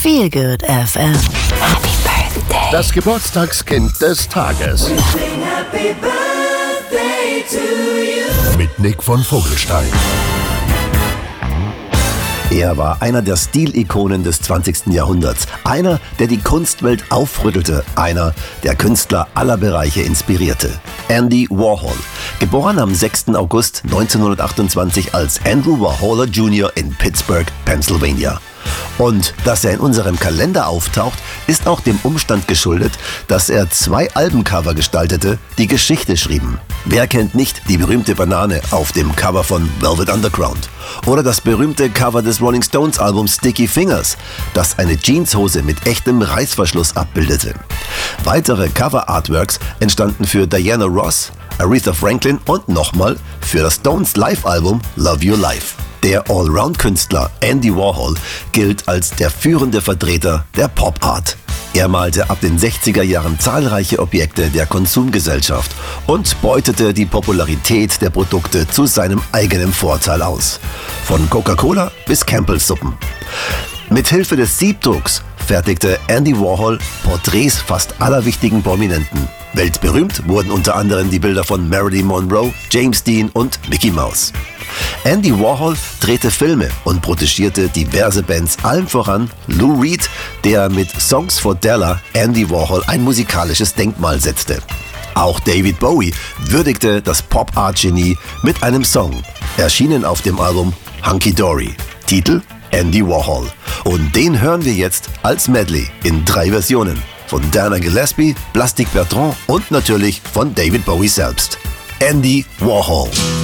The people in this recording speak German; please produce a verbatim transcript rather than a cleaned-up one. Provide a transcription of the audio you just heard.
Feel Good F M. Happy Birthday. Das Geburtstagskind des Tages. Happy birthday to you. Mit Nick von Vogelstein. Er war einer der Stilikonen des zwanzigsten Jahrhunderts. Einer, der die Kunstwelt aufrüttelte. Einer, der Künstler aller Bereiche inspirierte. Andy Warhol. Geboren am sechsten August neunzehnhundertachtundzwanzig als Andrew Warholer Junior in Pittsburgh, Pennsylvania. Und dass er in unserem Kalender auftaucht, ist auch dem Umstand geschuldet, dass er zwei Albencover gestaltete, die Geschichte schrieben. Wer kennt nicht die berühmte Banane auf dem Cover von Velvet Underground? Oder das berühmte Cover des Rolling Stones Albums Sticky Fingers, das eine Jeanshose mit echtem Reißverschluss abbildete. Weitere Cover-Artworks entstanden für Diana Ross, Aretha Franklin und nochmal für das Stones Live-Album Love Your Life. Der Allround-Künstler Andy Warhol gilt als der führende Vertreter der Pop-Art. Er malte ab den sechziger Jahren zahlreiche Objekte der Konsumgesellschaft und beutete die Popularität der Produkte zu seinem eigenen Vorteil aus. Von Coca-Cola bis Campbell's-Suppen. Mit Hilfe des Siebdrucks fertigte Andy Warhol Porträts fast aller wichtigen Prominenten. Weltberühmt wurden unter anderem die Bilder von Marilyn Monroe, James Dean und Mickey Mouse. Andy Warhol drehte Filme und protegierte diverse Bands, allen voran Lou Reed, der mit Songs for Della Andy Warhol ein musikalisches Denkmal setzte. Auch David Bowie würdigte das Pop-Art-Genie mit einem Song, erschienen auf dem Album Hunky Dory. Titel Andy Warhol. Und den hören wir jetzt als Medley in drei Versionen. Von Diana Gillespie, Plastic Bertrand und natürlich von David Bowie selbst. Andy Warhol.